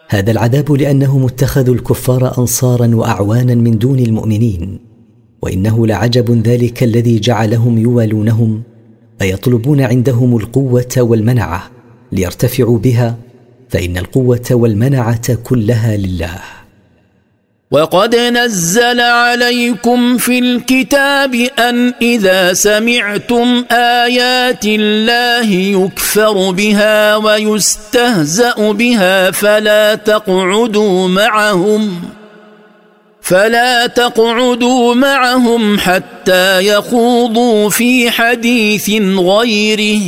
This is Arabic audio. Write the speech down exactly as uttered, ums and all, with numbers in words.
هذا العذاب لأنهم اتخذوا الكفار أنصارا وأعوانا من دون المؤمنين، وإنه لعجب ذلك الذي جعلهم يوالونهم فيطلبون عندهم القوة والمنعة ليرتفعوا بها، فإن القوة والمنعة كلها لله. وقد نزل عليكم في الكتاب أن إذا سمعتم آيات الله يكفر بها ويستهزأ بها فلا تقعدوا معهم فلا تقعدوا معهم حتى يخوضوا في حديث غيره